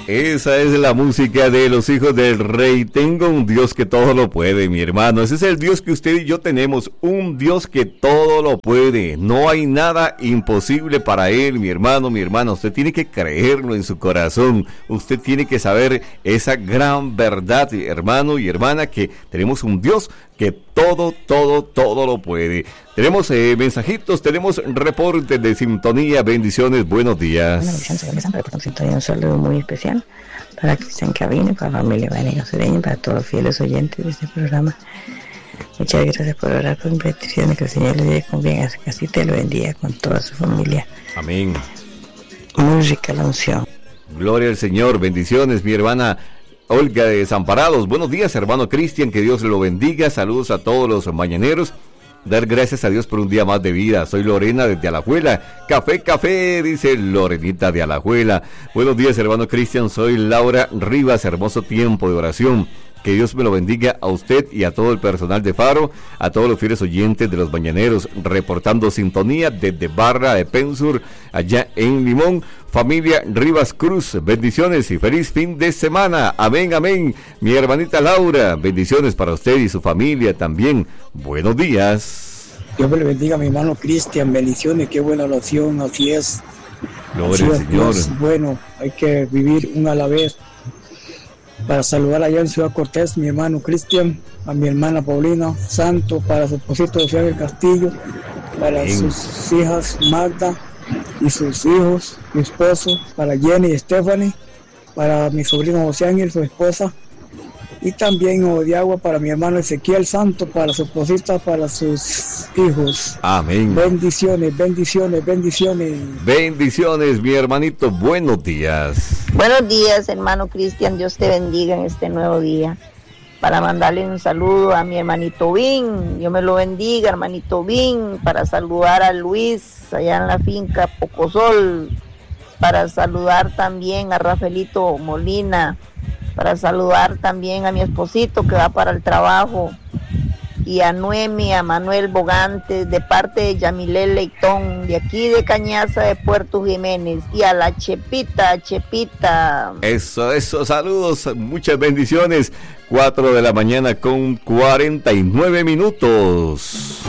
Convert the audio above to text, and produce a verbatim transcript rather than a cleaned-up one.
Esa es la música de los hijos del rey. Tengo un Dios que todo lo puede, mi hermano. Ese es el Dios que usted y yo tenemos, un Dios que todo lo puede. No hay nada imposible para Él, mi hermano, mi hermana. Usted tiene que creerlo en su corazón. Usted tiene que saber esa gran verdad, hermano y hermana, que tenemos un Dios que todo, todo, todo lo puede. Tenemos eh, mensajitos, tenemos reportes de sintonía, bendiciones, buenos días. Una bendición, se me sintonía, un saludo muy especial para Cristian Cabine, para la familia Vanega Sureña, para todos los fieles oyentes de este programa. Muchas gracias por orar con peticiones, que el Señor le dé con bien a su casita y lo bendiga con toda su familia. Amén. Muy rica la unción. Gloria al Señor, bendiciones, mi hermana Olga de Desamparados. Buenos días, hermano Cristian, que Dios lo bendiga. Saludos a todos los mañaneros. Dar gracias a Dios por un día más de vida. Soy Lorena desde Alajuela. Café, café, dice Lorenita de Alajuela. Buenos días, hermano Cristian. Soy Laura Rivas. Hermoso tiempo de oración. Que Dios me lo bendiga a usted y a todo el personal de Faro, a todos los fieles oyentes de los mañaneros, reportando sintonía desde Barra de Pensur, allá en Limón. Familia Rivas Cruz, bendiciones y feliz fin de semana. Amén, amén. Mi hermanita Laura, bendiciones para usted y su familia también. Buenos días. Dios me le bendiga a mi hermano Cristian, bendiciones, qué buena oración, así es. Gloria al Señor. Dios, bueno, hay que vivir un a la vez. Para saludar allá en Ciudad Cortés, mi hermano Cristian, a mi hermana Paulina Santo, para su esposito José del Castillo, para Bien. sus hijas Magda y sus hijos, mi esposo, para Jenny y Stephanie, para mi sobrino José Ángel, su esposa, y también de agua para mi hermano Ezequiel Santo, para su esposita, para sus hijos. Amén. Bendiciones, bendiciones, bendiciones. Bendiciones, mi hermanito. Buenos días. Buenos días, hermano Cristian. Dios te bendiga en este nuevo día. Para mandarle un saludo a mi hermanito Vin. Dios me lo bendiga, hermanito Vin. Para saludar a Luis allá en la finca Pocosol. Para saludar también a Rafaelito Molina. Para saludar también a mi esposito que va para el trabajo, y a Noemi, a Manuel Bogantes, de parte de Yamilé Leitón, de aquí de Cañaza de Puerto Jiménez, y a la Chepita, Chepita. Eso, eso, saludos, muchas bendiciones. Cuatro de la mañana con cuarenta y nueve minutos.